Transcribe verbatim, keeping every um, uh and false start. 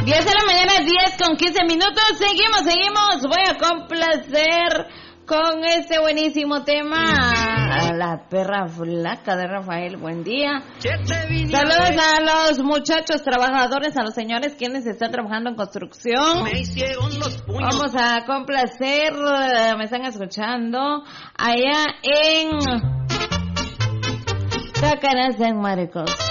diez de la mañana, diez con quince minutos. Seguimos, seguimos. Voy a complacer con este buenísimo tema. La perra flaca de Rafael. Buen día. Saludos a los muchachos trabajadores, a los señores quienes están trabajando en construcción. Vamos a complacer. Me están escuchando allá en Cacaras de Maricos.